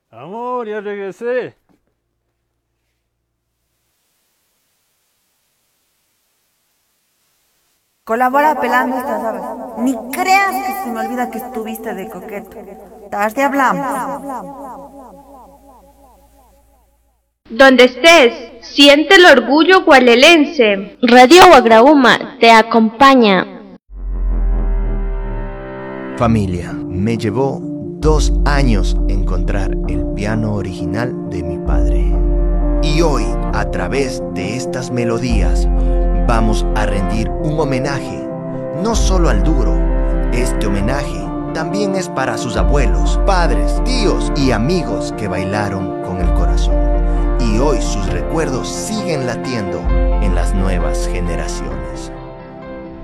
Amor, ya regresé. Colabora pelando estas habas. Ni creas que se me olvida que estuviste de coqueto. Tarde hablamos. Donde estés, siente el orgullo gualelense. Radio Guagrauma te acompaña. Familia, me llevó 2 años encontrar el piano original de mi padre. Y hoy, a través de estas melodías, vamos a rendir un homenaje, no solo al duro. Este homenaje también es para sus abuelos, padres, tíos y amigos que bailaron con el corazón. Y hoy sus recuerdos siguen latiendo en las nuevas generaciones.